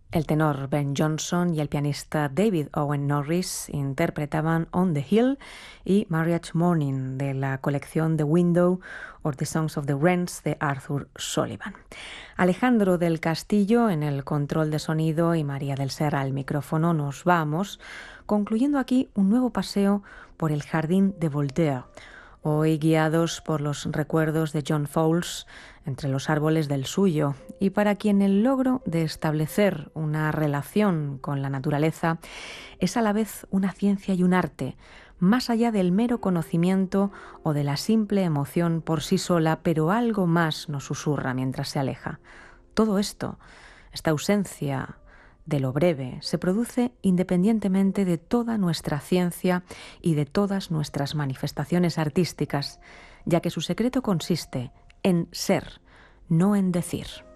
El tenor Ben Johnson y el pianista David Owen Norris interpretaban On the Hill y Marriage Morning de la colección The Window or The Songs of the Wrens de Arthur Sullivan. Alejandro del Castillo en el control de sonido y María del Ser al micrófono. Nos vamos, concluyendo aquí un nuevo paseo por el jardín de Voltaire, hoy guiados por los recuerdos de John Fowles entre los árboles del suyo, y para quien el logro de establecer una relación con la naturaleza es a la vez una ciencia y un arte, más allá del mero conocimiento o de la simple emoción por sí sola, pero algo más nos susurra mientras se aleja. Todo esto, esta ausencia de lo breve, se produce independientemente de toda nuestra ciencia y de todas nuestras manifestaciones artísticas, ya que su secreto consiste en ser, no en decir.